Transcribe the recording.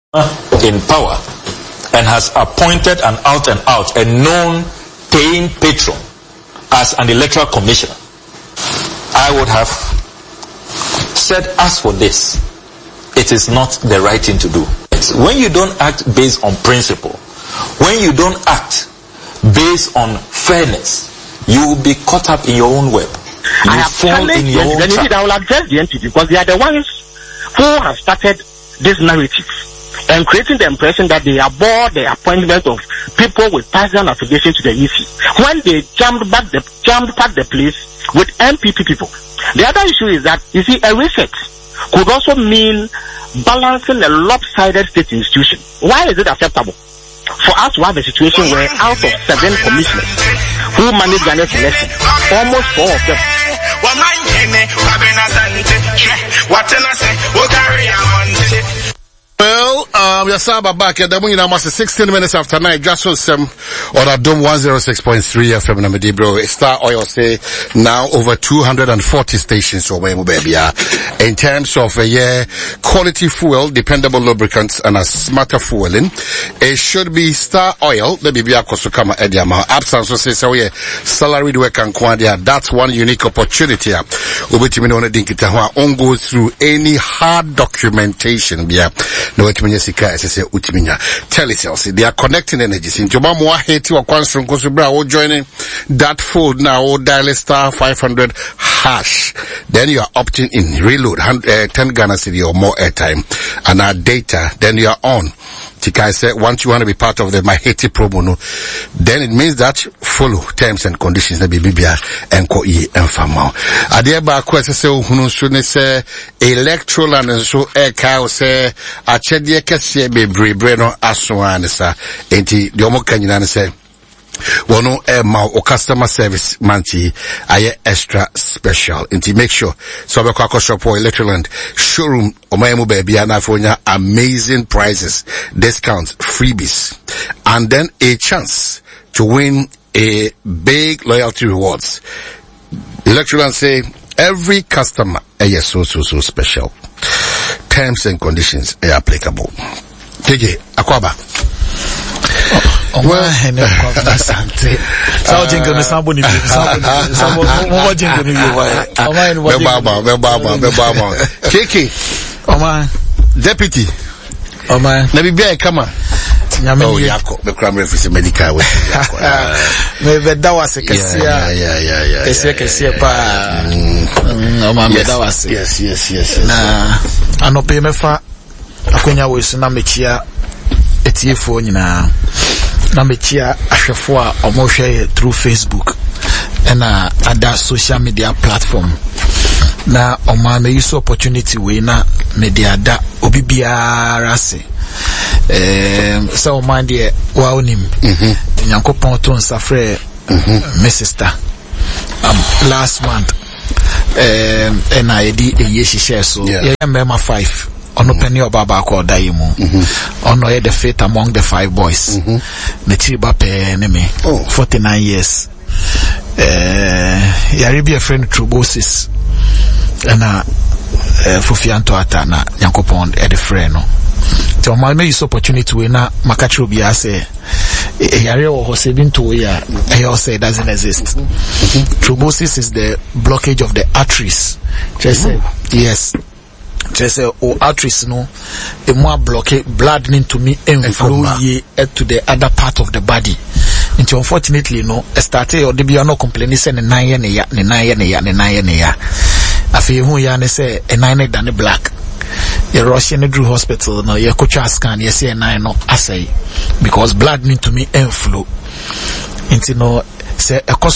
in power and has appointed an out a known paying patron as an electoral commissioner, I would have said, as for this, it is not the right thing to do. When you don't act based on principle, when you don't act based on fairness, you will be caught up in your own web. I have challenged the NPP. I will address the NPP because they are the ones who have started this narrative and creating the impression that they abhor the appointment of people with personal affiliation to the EC when they jumped past the place with MPP people. The other issue is that, you see, a reset could also mean balancing a lopsided state institution. Why is it acceptable for us to have a situation where out of 7 commissioners who manage Ghana's election, almost 4 of them we are Saba back at the Moon 16 minutes after 9. Just on a Dome 106.3 FM Namidi, bro. Star Oil say now over 240 stations or where baby. In terms of quality fuel, dependable lubricants, and a smarter fueling, it should be Star Oil. The BBA Kosukama Ediama. Absence so say so salaried work and quantia. That's one unique opportunity. Ubitimino Dinkita on go through any hard documentation. Yeah. No Sika SSA Utiminya. Telesales, they are connecting energies. In Jomamwa Haiti or Kwansung Kosubra or joining that fold now or dial star 500 hash. Then you are opting in reload 10 Ghana city or more airtime and our data. Then you are on. Tika said once you want to be part of the My Haiti Pro Bono, then it means that follow terms and conditions that Bibia and Ko E and Fama. Adiaba Kwese se Hunu Sune se electoral and so air cow se a chedia kese be breno aswan sa enti diomo kanyina se wono o customer service manti aye extra special enti make sure so be kwa shop or electroland showroom o mayemu baby na fonya amazing prices, discounts, freebies, and then a chance to win a big loyalty rewards. Electroland say every customer is so special. Terms and conditions are applicable. KJ Akwaba. Kiki, deputy. Maybe be come on. Oh, Yako, the crime reference medical with maybe that was a cassia. Yes. Nah, I no pay me for Akonya was na mechia etiefo nyina na mechia ahwefo a omohwe through Facebook and other social media platform na oma me use opportunity we na media da obi biara se so mind there wa onim nyankopon to nsafre my sister last month and I did a yeshi share so yeah member 5 ono penny obaba ko daimu ono the faith among the 5 boys the chiba pe ne me 49 years yari be a friend Trubosis and Fufianto atana yankopon e the friend no so my may use opportunity we na makatro bi ase yari wo saving to ya I also say doesn't exist. Trubosis is the blockage of the arteries. Just yes. Just arteries no the more blockade blood into me and flow ye to the other part of the body. And unfortunately no started or be no complaining say ne 9 ya afi hu ya ne say e 9 than black. The Russian Drew Hospital no ye coach scan ye say 9 no assay because blood need to me and flow into no say a